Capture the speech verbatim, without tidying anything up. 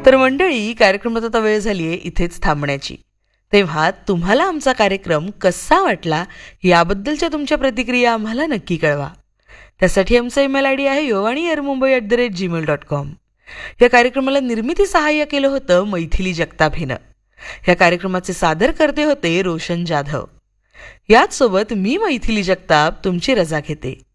तर मंडळी, कार्यक्रमात आता वेळ झाली आहे इथेच थांबण्याची. तेव्हा तुम्हाला आमचा कार्यक्रम कसा वाटला याबद्दलच्या तुमच्या प्रतिक्रिया आम्हाला नक्की कळवा. त्यासाठी आमचा ईमेल आय डी आहे योवाणी air Mumbai at the rate Gmail dot com. या कार्यक्रमाला निर्मिती सहाय्य केलं होतं मैथिली जगताप हिनं. या कार्यक्रमाचे सादर करते होते रोशन जाधव. याचसोबत मी मैथिली जगताप तुमची रजा घेते.